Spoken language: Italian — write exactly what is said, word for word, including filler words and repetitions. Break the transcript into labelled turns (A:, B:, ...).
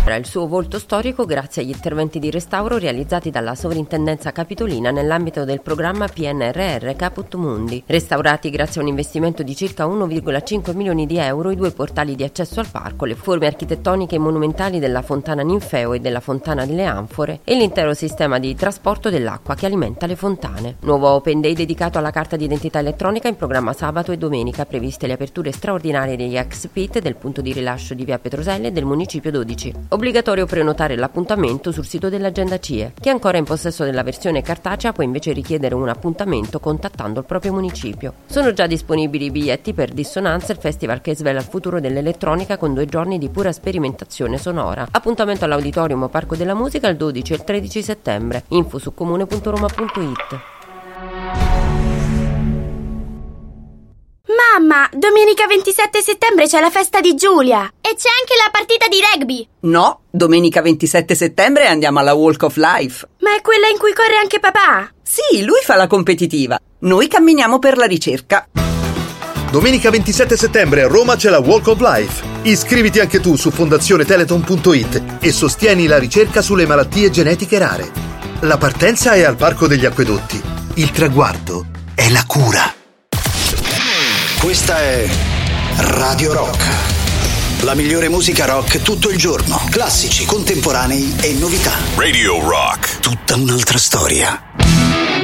A: il suo volto storico grazie agli interventi di restauro realizzati dalla Sovrintendenza Capitolina nell'ambito del programma P N R R Caput Mundi. Restaurati grazie a un investimento di circa uno virgola cinque milioni di euro i due portali di accesso al parco, le forme architettoniche e monumentali della Fontana Ninfeo e della Fontana delle Anfore e l'intero sistema di trasporto dell'acqua che alimenta le fontane. Nuovo Open Day dedicato alla carta d'identità elettronica in programma sabato e domenica, previste le aperture straordinarie degli ex P I T, del punto di rilascio di via Petroselli e del Municipio dodici. Obbligatorio prenotare l'appuntamento sul sito dell'Agenda C I E. Chi è ancora in possesso della versione cartacea può invece richiedere un appuntamento contattando il proprio municipio. Sono già disponibili i biglietti per Dissonanza, il festival che svela il futuro dell'elettronica con due giorni di pura sperimentazione sonora. Appuntamento all'Auditorium Parco della Musica il dodici e il tredici settembre. Info su comune punto roma punto it.
B: Mamma, domenica ventisette settembre c'è la festa di Giulia! E c'è anche la partita di rugby!
C: No, domenica ventisette settembre andiamo alla Walk of Life.
B: Ma è quella in cui corre anche papà?
C: Sì, lui fa la competitiva. Noi camminiamo per la ricerca.
D: Domenica ventisette settembre a Roma c'è la Walk of Life. Iscriviti anche tu su fondazione teleton punto it e sostieni la ricerca sulle malattie genetiche rare. La partenza è al Parco degli Acquedotti. Il traguardo è la cura.
E: Questa è Radio Rock. La migliore musica rock tutto il giorno. Classici, contemporanei e novità.
F: Radio Rock.
E: Tutta un'altra storia.